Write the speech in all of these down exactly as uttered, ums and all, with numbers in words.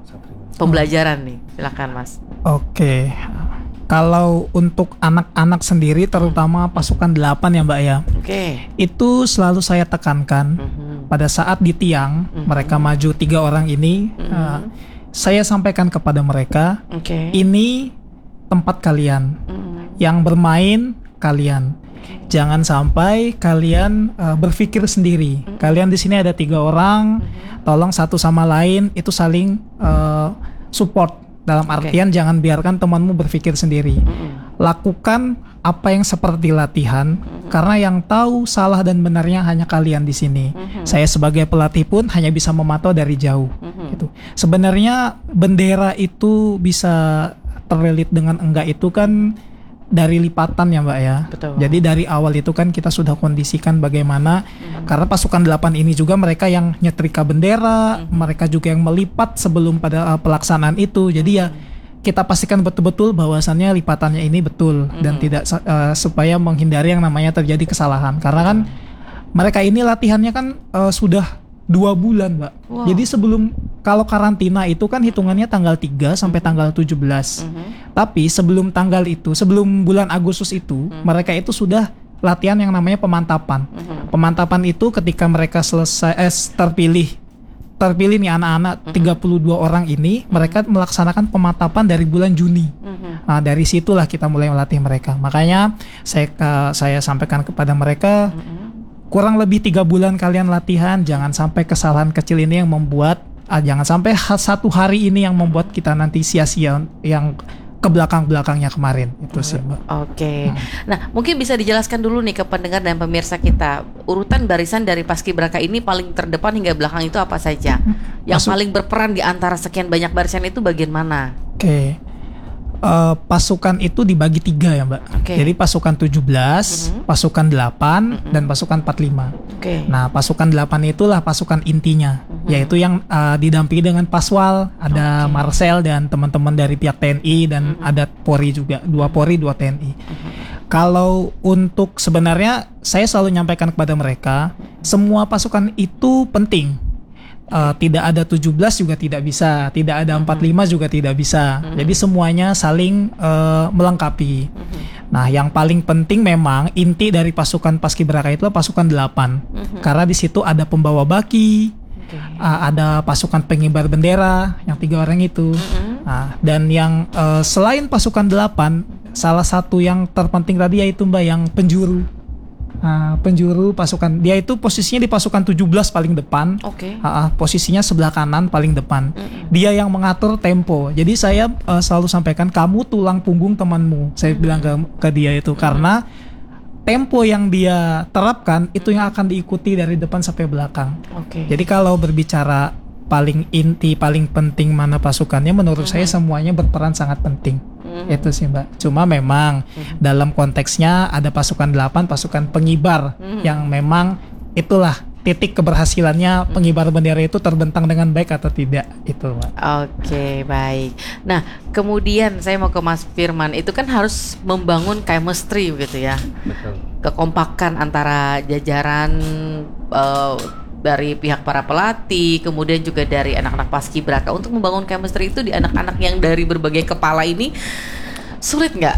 pembelajaran nih. Silakan Mas. Oke. Kalau untuk anak-anak sendiri, terutama pasukan delapan ya Mbak ya, Oke. itu selalu saya tekankan Mhm. pada saat di tiang Mhm. mereka maju tiga orang ini, Mhm. uh, saya sampaikan kepada mereka, Oke. ini tempat kalian, Mhm. yang bermain kalian. Jangan sampai kalian uh, berpikir sendiri. Mhm. Kalian di sini ada tiga orang, Mhm. tolong satu sama lain itu saling uh, support. Dalam artian Oke. jangan biarkan temanmu berpikir sendiri. Mhm. Lakukan apa yang seperti latihan, Mhm. karena yang tahu salah dan benarnya hanya kalian di sini. Mhm. Saya sebagai pelatih pun hanya bisa memantau dari jauh. Mhm. Gitu. Sebenarnya bendera itu bisa terlilit dengan enggak itu kan dari lipatan ya Mbak ya. Betul. Jadi dari awal itu kan kita sudah kondisikan bagaimana, Mhm. karena pasukan delapan ini juga mereka yang nyetrika bendera, Mhm. mereka juga yang melipat sebelum pada uh, pelaksanaan itu. Jadi ya kita pastikan betul-betul bahwasannya lipatannya ini betul dan Mhm. tidak uh, supaya menghindari yang namanya terjadi kesalahan. Karena kan mereka ini latihannya kan uh, sudah dua bulan Mbak. Wow. Jadi sebelum, kalau karantina itu kan hitungannya tanggal tiga sampai tanggal tujuh belas. Mhm. Tapi sebelum tanggal itu, sebelum bulan Agustus itu, Mhm. mereka itu sudah latihan yang namanya pemantapan. Mhm. Pemantapan itu ketika mereka selesai eh, terpilih terpilih nih anak-anak Mhm. tiga puluh dua orang ini, mereka melaksanakan pemantapan dari bulan Juni. Mhm. Nah, dari situlah kita mulai melatih mereka. Makanya saya uh, saya sampaikan kepada mereka, Mhm. kurang lebih tiga bulan kalian latihan, jangan sampai kesalahan kecil ini yang membuat, ah, jangan sampai ha- satu hari ini yang membuat kita nanti sia-sia yang ke belakang-belakangnya kemarin. Itu sih Mbak. Oke. Nah, mungkin bisa dijelaskan dulu nih ke pendengar dan pemirsa kita, urutan barisan dari paskibraka ini paling terdepan hingga belakang itu apa saja? Yang Masuk- paling berperan di antara sekian banyak barisan itu bagian mana? Oke. Eh, pasukan itu dibagi tiga ya Mbak. Oke. Jadi pasukan tujuh belas, Mhm. pasukan delapan, Mhm. dan pasukan empat puluh lima. Oke. Nah, pasukan delapan itulah pasukan intinya, Mhm. yaitu yang uh, didampingi dengan Paswal, ada Oke. Marcel dan teman-teman dari pihak T N I, dan Mhm. ada Polri juga, dua Polri, dua T N I. Mhm. Kalau untuk sebenarnya saya selalu nyampaikan kepada mereka, semua pasukan itu penting. Uh, tidak ada tujuh belas juga tidak bisa, tidak ada empat puluh lima juga tidak bisa. Mhm. Jadi semuanya saling uh, melengkapi. Mhm. Nah, yang paling penting memang inti dari pasukan paskibraka itu pasukan delapan. Mhm. Karena di situ ada pembawa baki, Oke. uh, ada pasukan pengibar bendera, yang tiga orang itu. Mhm. Nah, dan yang uh, selain pasukan delapan, salah satu yang terpenting tadi yaitu Mbak yang penjuru. Nah, penjuru pasukan, dia itu posisinya di pasukan tujuh belas paling depan. Oke. Uh, uh, posisinya sebelah kanan paling depan. Mhm. Dia yang mengatur tempo. Jadi saya uh, selalu sampaikan, kamu tulang punggung temanmu. Saya Mhm. bilang ke, ke dia itu, karena tempo yang dia terapkan itu yang akan diikuti dari depan sampai belakang. Oke. Jadi kalau berbicara paling inti, paling penting mana pasukannya, menurut saya Mhm. semuanya berperan sangat penting. Mhm. Itu sih Mbak. Cuma memang Mhm. dalam konteksnya ada pasukan delapan, pasukan pengibar, Mhm. yang memang itulah titik keberhasilannya pengibar bendera itu terbentang dengan baik atau tidak, itu Mbak. Oke, baik. Nah, kemudian saya mau ke Mas Firman. Itu kan harus membangun chemistry gitu ya. Betul. Kekompakan antara jajaran eh, dari pihak para pelatih, kemudian juga dari anak-anak paskibraka. Untuk membangun chemistry itu di anak-anak yang dari berbagai kepala ini sulit nggak?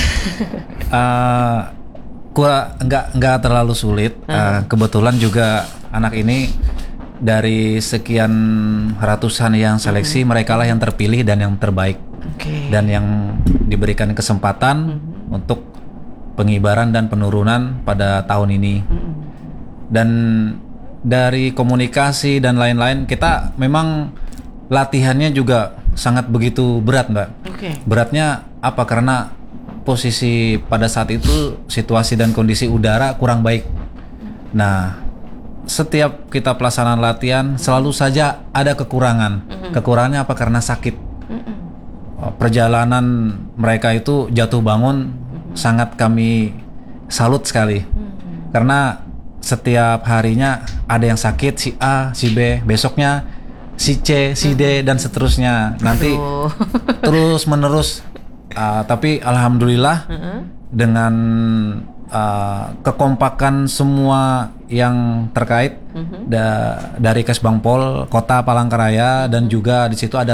Eh, gua nggak nggak terlalu sulit. Eh, kebetulan juga anak ini dari sekian ratusan yang seleksi, mereka lah yang terpilih dan yang terbaik, Oke. dan yang diberikan kesempatan Mhm. untuk pengibaran dan penurunan pada tahun ini. Mhm. Dan dari komunikasi dan lain-lain, kita memang latihannya juga sangat begitu berat, Mbak. Oke. Beratnya apa? Karena posisi pada saat itu situasi dan kondisi udara kurang baik. Nah, setiap kita pelaksanaan latihan selalu saja ada kekurangan. Mhm. Kekurangannya apa? Karena sakit. Mhm. Perjalanan mereka itu jatuh bangun sangat kami salut sekali. Mhm. Karena setiap harinya ada yang sakit, si A, si B, besoknya si C, si D, dan seterusnya. Nanti Aduh. terus menerus. Uh, tapi alhamdulillah Mhm. dengan uh, kekompakan semua yang terkait Mhm. da- dari Kesbangpol Kota Palangkaraya, dan juga di situ ada